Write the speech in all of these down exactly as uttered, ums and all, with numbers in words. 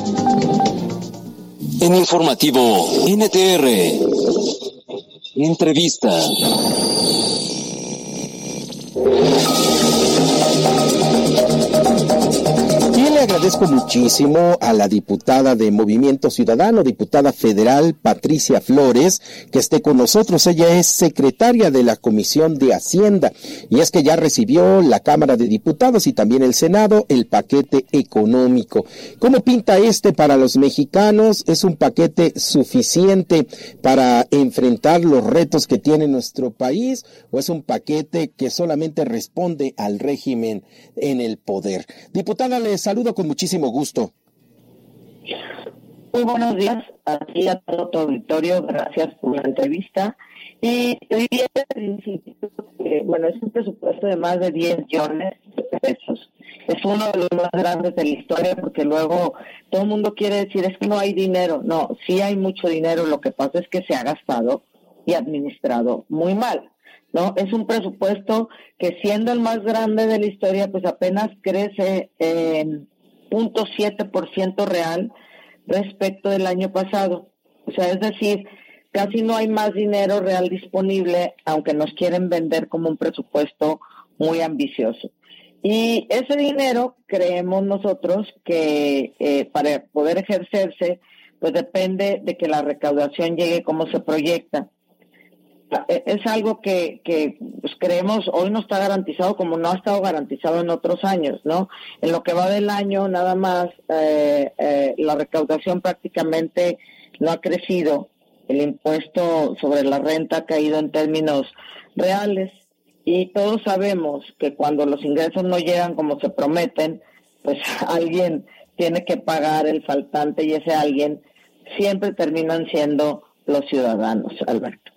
En Informativo N T R, entrevista. Y le agradezco muchísimo a la diputada de Movimiento Ciudadano, diputada federal Patricia Flores, que esté con nosotros. Ella es secretaria de la Comisión de Hacienda y es que ya recibió la Cámara de Diputados y también el Senado el paquete económico. ¿Cómo pinta este para los mexicanos? ¿Es un paquete suficiente para enfrentar los retos que tiene nuestro país o es un paquete que solamente responde al régimen en el poder? Diputada, le saludo con muchísimo gusto. Muy buenos días a ti, a todo tu auditorio. Gracias por la entrevista. Y hoy día, eh, bueno, es un presupuesto de más de diez millones de pesos. Es uno de los más grandes de la historia porque luego todo el mundo quiere decir es que no hay dinero. No, sí hay mucho dinero. Lo que pasa es que se ha gastado y administrado muy mal, ¿no? Es un presupuesto que, siendo el más grande de la historia, pues apenas crece en cero punto siete por ciento real respecto del año pasado. O sea, es decir, casi no hay más dinero real disponible, aunque nos quieren vender como un presupuesto muy ambicioso. Y ese dinero, creemos nosotros que eh, para poder ejercerse, pues depende de que la recaudación llegue como se proyecta. Es algo que, que pues, creemos hoy no está garantizado como no ha estado garantizado en otros años, ¿no? En lo que va del año nada más eh, eh, la recaudación prácticamente no ha crecido, el impuesto sobre la renta ha caído en términos reales y todos sabemos que cuando los ingresos no llegan como se prometen, pues alguien tiene que pagar el faltante y ese alguien siempre terminan siendo los ciudadanos, Alberto.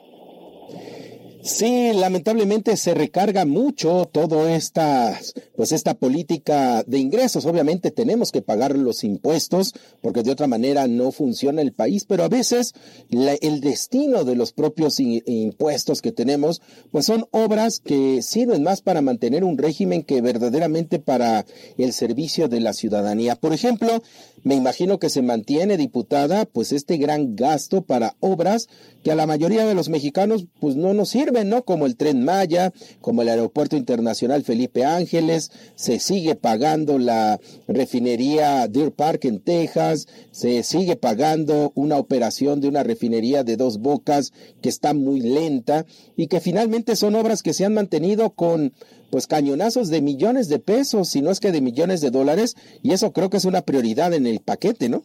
Sí, lamentablemente se recarga mucho toda esta, pues esta política de ingresos. Obviamente tenemos que pagar los impuestos porque de otra manera no funciona el país, pero a veces la, el destino de los propios i, impuestos que tenemos, pues son obras que sirven más para mantener un régimen que verdaderamente para el servicio de la ciudadanía. Por ejemplo, me imagino que se mantiene, diputada, pues este gran gasto para obras que a la mayoría de los mexicanos pues no nos sirven, ¿no? Como el Tren Maya, como el Aeropuerto Internacional Felipe Ángeles, se sigue pagando la refinería Deer Park en Texas, se sigue pagando una operación de una refinería de Dos Bocas que está muy lenta y que finalmente son obras que se han mantenido con pues cañonazos de millones de pesos, si no es que de millones de dólares, y eso creo que es una prioridad en el paquete, ¿no?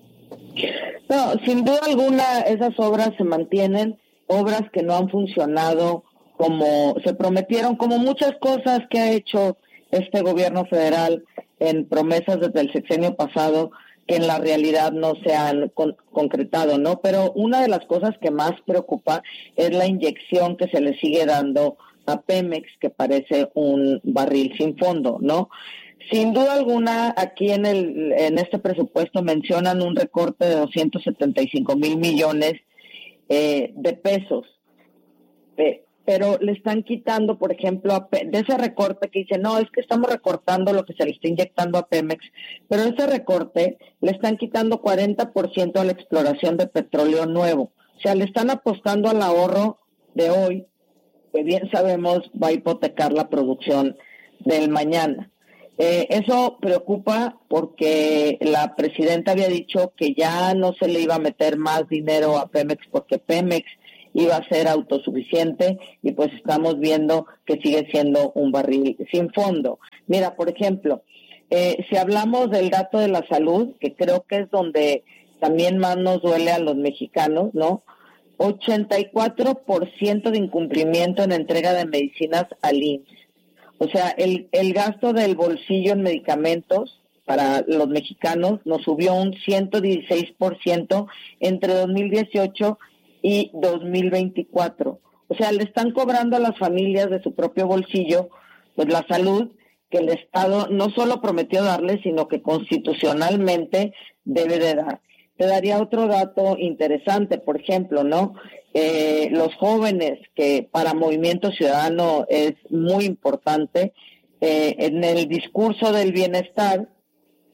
No, sin duda alguna esas obras se mantienen, obras que no han funcionado como se prometieron, como muchas cosas que ha hecho este gobierno federal en promesas desde el sexenio pasado que en la realidad no se han con, concretado, ¿no? Pero una de las cosas que más preocupa es la inyección que se le sigue dando a Pemex, que parece un barril sin fondo, ¿no? Sin duda alguna, aquí en el en este presupuesto mencionan un recorte de doscientos setenta y cinco mil millones eh, de pesos, eh, pero le están quitando, por ejemplo, a Pe- de ese recorte que dice, no, es que estamos recortando lo que se le está inyectando a Pemex, pero ese recorte le están quitando cuarenta por ciento a la exploración de petróleo nuevo. O sea, le están apostando al ahorro de hoy, que bien sabemos va a hipotecar la producción del mañana. Eh, eso preocupa porque la presidenta había dicho que ya no se le iba a meter más dinero a Pemex porque Pemex iba a ser autosuficiente y pues estamos viendo que sigue siendo un barril sin fondo. Mira, por ejemplo, eh, si hablamos del dato de la salud, que creo que es donde también más nos duele a los mexicanos, ¿no? ochenta y cuatro por ciento de incumplimiento en entrega de medicinas al I M S S. O sea, el, el gasto del bolsillo en medicamentos para los mexicanos nos subió un ciento dieciséis por ciento entre dos mil dieciocho y dos mil veinticuatro. O sea, le están cobrando a las familias de su propio bolsillo pues la salud que el Estado no solo prometió darles, sino que constitucionalmente debe de dar. Te daría otro dato interesante, por ejemplo, ¿no? Eh, los jóvenes, que para Movimiento Ciudadano es muy importante, eh, en el discurso del bienestar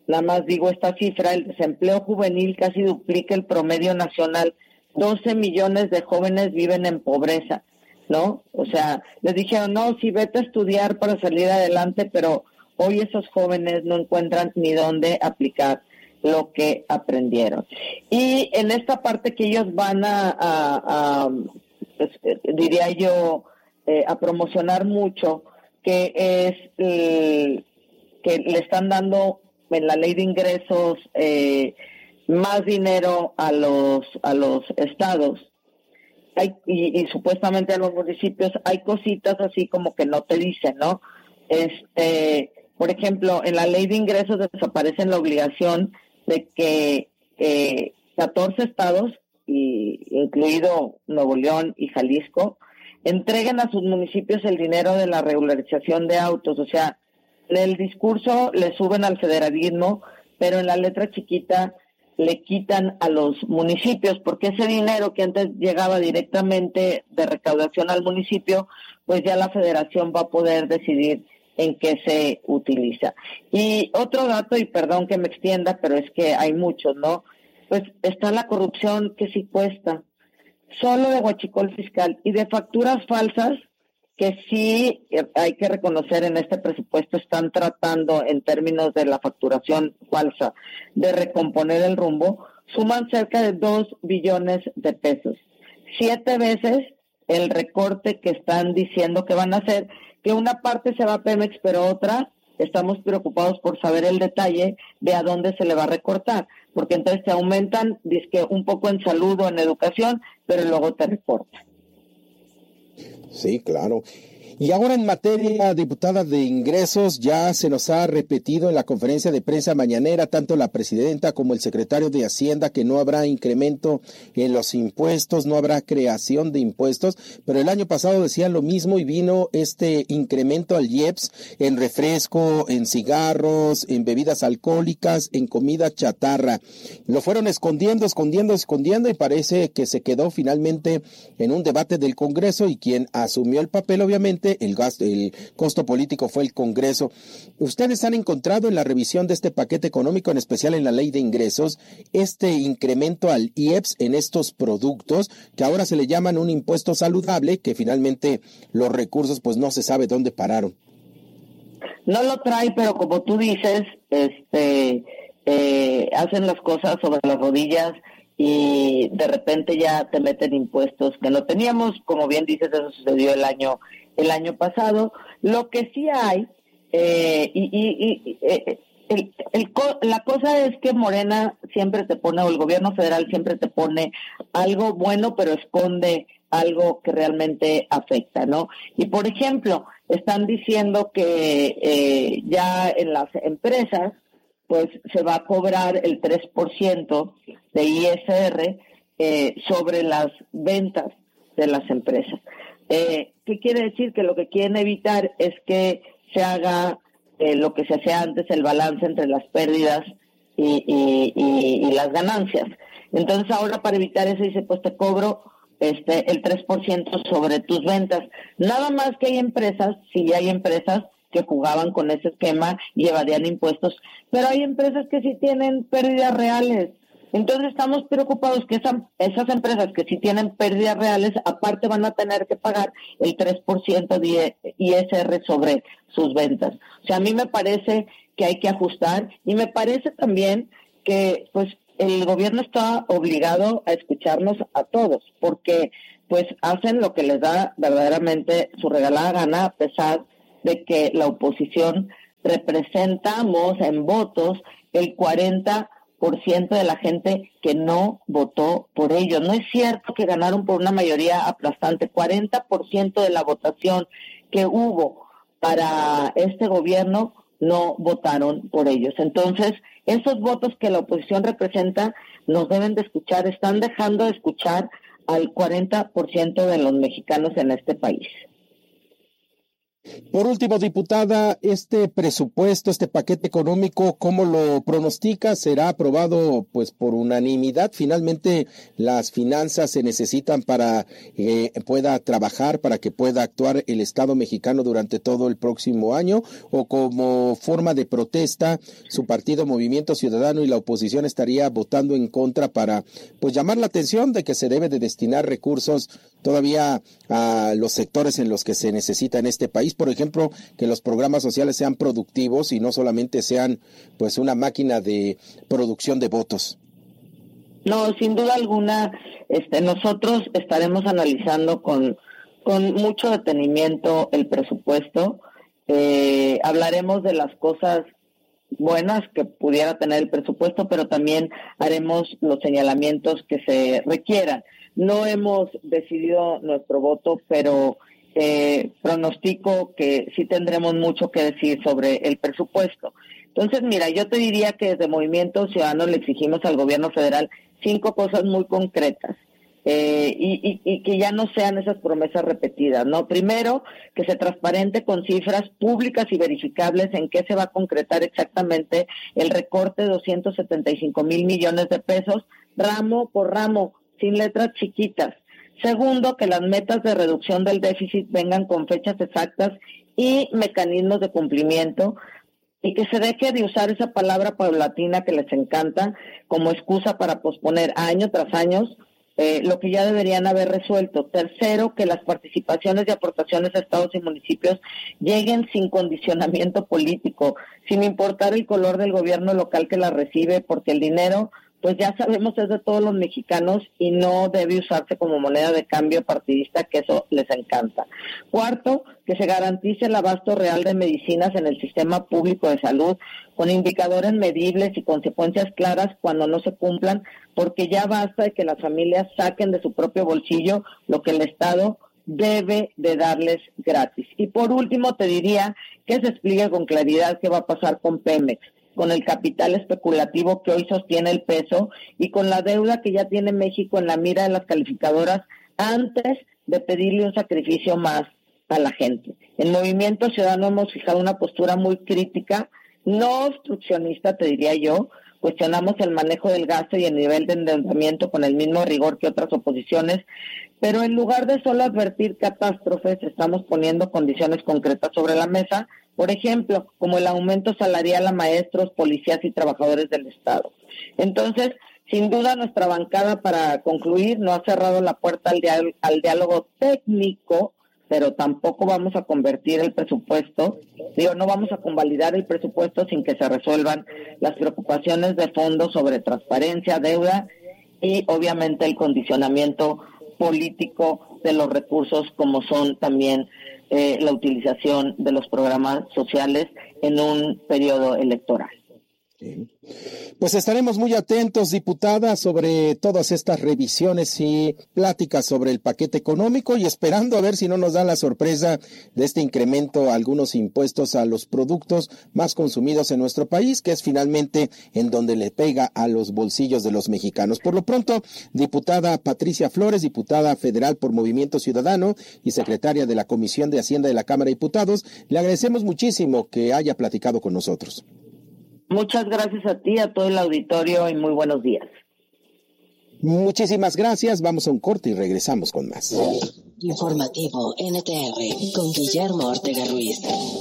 nada más digo esta cifra, el desempleo juvenil casi duplica el promedio nacional, doce millones de jóvenes viven en pobreza, ¿no? O sea, les dijeron, no, sí, vete a estudiar para salir adelante, pero hoy esos jóvenes no encuentran ni dónde aplicar lo que aprendieron. Y en esta parte que ellos van a, a, a pues, diría yo, eh, a promocionar mucho, que es eh, que le están dando en la ley de ingresos eh, más dinero a los a los estados hay, y, y supuestamente a los municipios, hay cositas así como que no te dicen, ¿no? Este, por ejemplo, en la ley de ingresos desaparece la obligación de que eh, catorce estados, y, incluido Nuevo León y Jalisco, entreguen a sus municipios el dinero de la regularización de autos. O sea, en el discurso le suben al federalismo, pero en la letra chiquita le quitan a los municipios, porque ese dinero que antes llegaba directamente de recaudación al municipio, pues ya la federación va a poder decidir en qué se utiliza. Y otro dato, y perdón que me extienda, pero es que hay muchos, ¿no? Pues está la corrupción que sí cuesta, solo de huachicol fiscal y de facturas falsas, que sí hay que reconocer en este presupuesto están tratando en términos de la facturación falsa de recomponer el rumbo, suman cerca de dos billones de pesos. Siete veces el recorte que están diciendo que van a hacer, que una parte se va a Pemex, pero otra estamos preocupados por saber el detalle de a dónde se le va a recortar, porque entonces te aumentan, dizque un poco en salud o en educación, pero luego te recortan. Sí, claro. Y ahora en materia, diputada, de ingresos, ya se nos ha repetido en la conferencia de prensa mañanera, tanto la presidenta como el secretario de Hacienda, que no habrá incremento en los impuestos, no habrá creación de impuestos, pero el año pasado decían lo mismo y vino este incremento al I E P S en refresco, en cigarros, en bebidas alcohólicas, en comida chatarra. Lo fueron escondiendo, escondiendo, escondiendo y parece que se quedó finalmente en un debate del Congreso y quien asumió el papel, obviamente, el gasto, el costo político fue el Congreso. ¿Ustedes han encontrado en la revisión de este paquete económico, en especial en la ley de ingresos, este incremento al I E P S en estos productos que ahora se le llaman un impuesto saludable, que finalmente los recursos pues no se sabe dónde pararon? No lo trae, pero como tú dices, este eh, hacen las cosas sobre las rodillas y de repente ya te meten impuestos que no teníamos. Como bien dices, eso sucedió el año el año pasado. Lo que sí hay, eh, y, y, y eh, el, el, la cosa es que Morena siempre te pone, o el gobierno federal siempre te pone algo bueno, pero esconde algo que realmente afecta, ¿no? Y por ejemplo, están diciendo que eh, ya en las empresas, pues se va a cobrar el tres por ciento de I S R eh, sobre las ventas de las empresas. Eh, ¿Qué quiere decir? Que lo que quieren evitar es que se haga eh, lo que se hacía antes, el balance entre las pérdidas y, y, y, y las ganancias. Entonces ahora, para evitar eso, dice, pues te cobro este el tres por ciento sobre tus ventas. Nada más que hay empresas, sí hay empresas que jugaban con ese esquema y evadían impuestos, pero hay empresas que sí tienen pérdidas reales. Entonces estamos preocupados que esa, esas empresas que sí tienen pérdidas reales, aparte van a tener que pagar el tres por ciento de I S R sobre sus ventas. O sea, a mí me parece que hay que ajustar, y me parece también que pues el gobierno está obligado a escucharnos a todos, porque pues hacen lo que les da verdaderamente su regalada gana, a pesar de que la oposición representamos en votos el cuarenta por ciento de la gente que no votó por ellos. No es cierto que ganaron por una mayoría aplastante. cuarenta por ciento de la votación que hubo para este gobierno no votaron por ellos. Entonces, esos votos que la oposición representa nos deben de escuchar, están dejando de escuchar al cuarenta por ciento de los mexicanos en este país. Por último, diputada, este presupuesto, este paquete económico, ¿cómo lo pronostica? ¿Será aprobado pues por unanimidad? Finalmente, las finanzas se necesitan para que eh, pueda trabajar, para que pueda actuar el Estado mexicano durante todo el próximo año, o como forma de protesta, su partido Movimiento Ciudadano y la oposición estaría votando en contra para pues llamar la atención de que se debe de destinar recursos todavía a los sectores en los que se necesita en este país. Por ejemplo, que los programas sociales sean productivos y no solamente sean pues una máquina de producción de votos. No, sin duda alguna, este, nosotros estaremos analizando con, con mucho detenimiento el presupuesto. Eh, hablaremos de las cosas buenas que pudiera tener el presupuesto, pero también haremos los señalamientos que se requieran. No hemos decidido nuestro voto, pero Eh, pronostico que sí tendremos mucho que decir sobre el presupuesto. Entonces, mira, yo te diría que desde Movimiento Ciudadano le exigimos al gobierno federal cinco cosas muy concretas eh, y, y, y que ya no sean esas promesas repetidas, ¿no? Primero, que se transparente con cifras públicas y verificables en qué se va a concretar exactamente el recorte de doscientos setenta y cinco mil millones de pesos, ramo por ramo, sin letras chiquitas. Segundo, que las metas de reducción del déficit vengan con fechas exactas y mecanismos de cumplimiento, y que se deje de usar esa palabra paulatina que les encanta como excusa para posponer año tras año eh, lo que ya deberían haber resuelto. Tercero, que las participaciones y aportaciones a estados y municipios lleguen sin condicionamiento político, sin importar el color del gobierno local que la recibe, porque el dinero, pues ya sabemos, es de todos los mexicanos y no debe usarse como moneda de cambio partidista, que eso les encanta. Cuarto, que se garantice el abasto real de medicinas en el sistema público de salud, con indicadores medibles y consecuencias claras cuando no se cumplan, porque ya basta de que las familias saquen de su propio bolsillo lo que el Estado debe de darles gratis. Y por último, te diría que se explique con claridad qué va a pasar con Pemex, con el capital especulativo que hoy sostiene el peso y con la deuda que ya tiene México en la mira de las calificadoras, antes de pedirle un sacrificio más a la gente. En Movimiento Ciudadano hemos fijado una postura muy crítica, no obstruccionista, te diría yo. Cuestionamos el manejo del gasto y el nivel de endeudamiento con el mismo rigor que otras oposiciones, pero en lugar de solo advertir catástrofes, estamos poniendo condiciones concretas sobre la mesa, por ejemplo, como el aumento salarial a maestros, policías y trabajadores del Estado. Entonces, sin duda, nuestra bancada, para concluir, no ha cerrado la puerta al, diálogo, al diálogo técnico, pero tampoco vamos a convertir el presupuesto, digo, no vamos a convalidar el presupuesto sin que se resuelvan las preocupaciones de fondo sobre transparencia, deuda y obviamente el condicionamiento político de los recursos, como son también eh, la utilización de los programas sociales en un periodo electoral. Pues estaremos muy atentos, diputada, sobre todas estas revisiones y pláticas sobre el paquete económico y esperando a ver si no nos dan la sorpresa de este incremento a algunos impuestos a los productos más consumidos en nuestro país, que es finalmente en donde le pega a los bolsillos de los mexicanos. Por lo pronto, diputada Patricia Flores, diputada federal por Movimiento Ciudadano y secretaria de la Comisión de Hacienda de la Cámara de Diputados, le agradecemos muchísimo que haya platicado con nosotros. Muchas gracias a ti, a todo el auditorio y muy buenos días. Muchísimas gracias. Vamos a un corte y regresamos con más. Informativo N T R con Guillermo Ortega Ruiz.